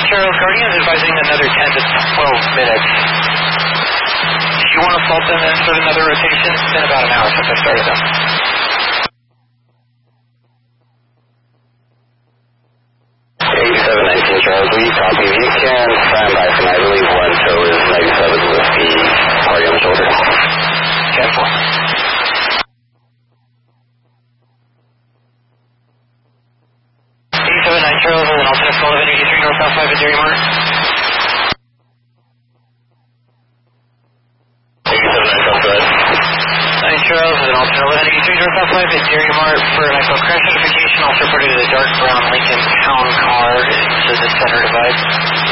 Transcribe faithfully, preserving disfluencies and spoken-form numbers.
Charles, Guardian is advising another ten to twelve minutes. Do you want to fault them and start another rotation? It's been about an hour since I started them. eighty-seven nineteen Charles, we copy. You can stand by for I believe one tow is ninety-seven with the party on the shoulder. ten four. eighty-seven nine Charles with an alternate flow of energy three north south five at Jerry Mark. eighty-seven nine Charles, go ahead. nine Charles with an alternate eleven eighty-three north south five at Jerry Mark for an I F O crash notification. Also reported to the dark brown Lincoln Town car into the center divide.